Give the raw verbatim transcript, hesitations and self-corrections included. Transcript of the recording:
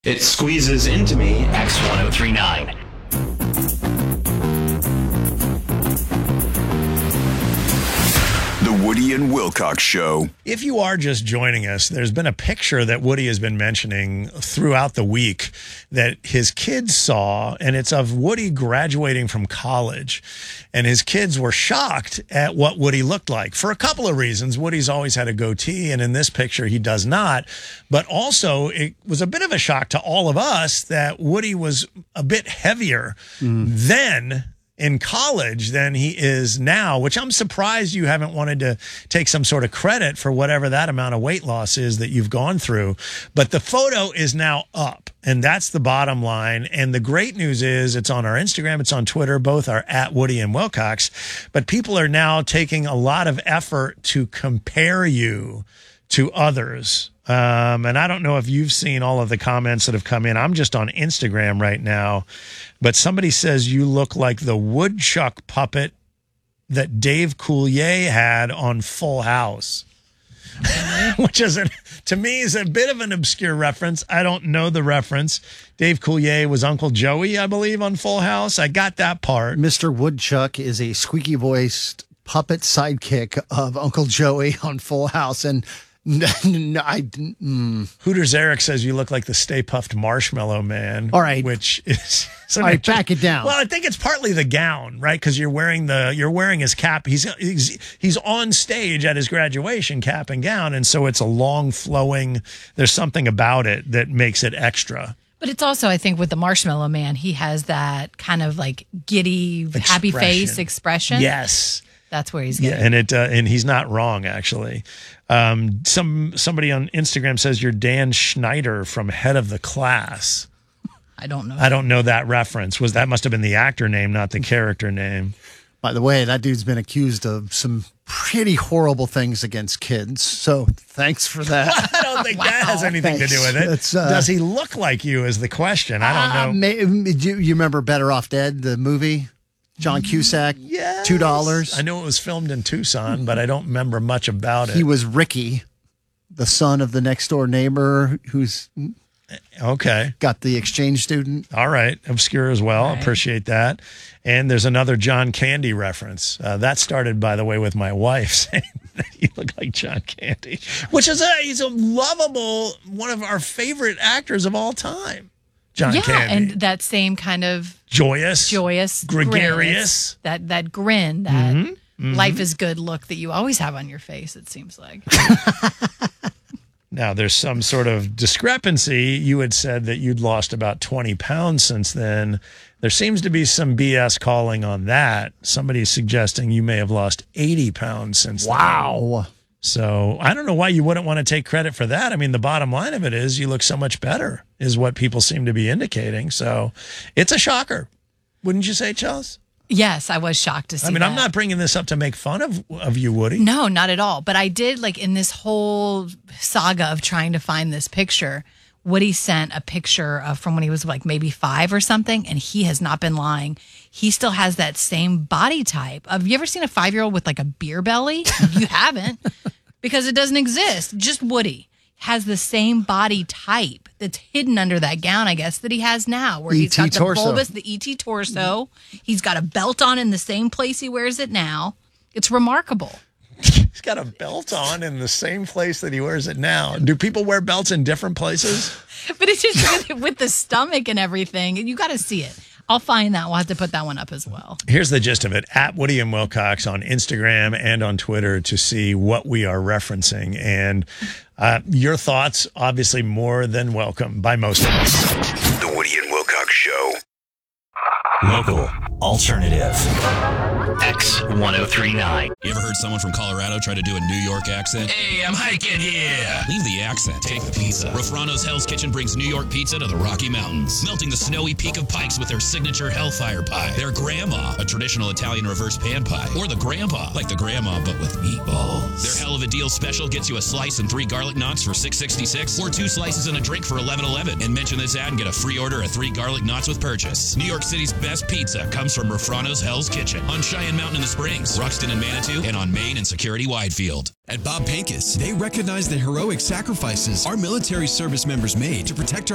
It squeezes into me. X ten thirty-nine. The Woody and Wilcox Show. If you are just joining us, there's been a picture that Woody has been mentioning throughout the week that his kids saw, and it's of Woody graduating from college. And his kids were shocked at what Woody looked like for a couple of reasons. Woody's always had a goatee, and in this picture, he does not. But also, it was a bit of a shock to all of us that Woody was a bit heavier mm. then in college than he is now, which I'm surprised you haven't wanted to take some sort of credit for whatever that amount of weight loss is that you've gone through. But the photo is now up, and that's the bottom line. And the great news is it's on our Instagram, it's on Twitter, both are at Woody and Wilcox. But people are now taking a lot of effort to compare you to others. Um, and I don't know if you've seen all of the comments that have come in. I'm just on Instagram right now. But somebody says you look like the woodchuck puppet that Dave Coulier had on Full House, which is, a, to me, is a bit of an obscure reference. I don't know the reference. Dave Coulier was Uncle Joey, I believe, on Full House. I got that part. Mister Woodchuck is a squeaky-voiced puppet sidekick of Uncle Joey on Full House, and No, no, I, mm. Hooters Eric says you look like the Stay Puffed Marshmallow Man. All right, which is all right. Back it down. Well, I think it's partly the gown, right? Because you're wearing the you're wearing his cap. He's he's he's on stage at his graduation, cap and gown, and so it's a long flowing. There's something about it that makes it extra. But it's also, I think, with the Marshmallow Man, he has that kind of like giddy, expression. Happy face expression. Yes. That's where he's getting. Yeah, and it uh, and he's not wrong, actually. Um, some somebody on Instagram says you're Dan Schneider from Head of the Class. I don't know. I don't know that reference. Was that must have been the actor name, not the character name. By the way, that dude's been accused of some pretty horrible things against kids. So thanks for that. I don't think wow. that has anything thanks. to do with it. Uh, Does he look like you is the question. I don't uh, know. May, you, you remember Better Off Dead, the movie? John Cusack, yes. two dollars. I know it was filmed in Tucson, but I don't remember much about it. He was Ricky, the son of the next door neighbor who's okay. got the exchange student. All right. Obscure as well. Right. Appreciate that. And there's another John Candy reference. Uh, that started, by the way, with my wife saying that you look like John Candy, which is a, he's a lovable, one of our favorite actors of all time. John yeah, Candy. And that same kind of joyous, joyous, gregarious, grin. that that grin, that mm-hmm, mm-hmm. life is good look that you always have on your face. It seems like. Now there's some sort of discrepancy. You had said that you'd lost about twenty pounds since then. There seems to be some B S calling on that. Somebody's suggesting you may have lost eighty pounds since wow. then. Wow. So I don't know why you wouldn't want to take credit for that. I mean, the bottom line of it is you look so much better is what people seem to be indicating. So it's a shocker. Wouldn't you say, Chels? Yes, I was shocked to see I mean, that. I'm not bringing this up to make fun of, of you, Woody. No, not at all. But I did, like, in this whole saga of trying to find this picture, Woody sent a picture of from when he was like maybe five or something, and he has not been lying. He still has that same body type. Have you ever seen a five-year-old with like a beer belly? You haven't, because it doesn't exist. Just Woody has the same body type that's hidden under that gown, I guess, that he has now, where he's got the bulbous, the E T torso. He's got a belt on in the same place he wears it now. It's remarkable. He's got a belt on in the same place that he wears it now. Do people wear belts in different places? But it's just with, with the stomach and everything. You got to see it. I'll find that. We'll have to put that one up as well. Here's the gist of it. At Woody and Wilcox on Instagram and on Twitter to see what we are referencing. And uh, your thoughts, obviously, more than welcome by most of us. The Woody and Wilcox Show. Local, alternative, X ten thirty-nine. You ever heard someone from Colorado try to do a New York accent? Hey, I'm hiking here. Leave the accent. Take the pizza. Rafrano's Hell's Kitchen brings New York pizza to the Rocky Mountains, melting the snowy peak of Pikes with their signature Hellfire Pie, their Grandma, a traditional Italian reverse pan pie, or the Grandpa, like the Grandma but with meatballs. Their Hell of a Deal special gets you a slice and three garlic knots for six sixty-six, or two slices and a drink for eleven eleven. And mention this ad and get a free order of three garlic knots with purchase. New York City's best pizza comes from Rafrano's Hell's Kitchen on Cheyenne Mountain in the Springs, Ruxton and Manitou, and on Main and Security Widefield. At Bob Pincus, they recognize the heroic sacrifices our military service members made to protect our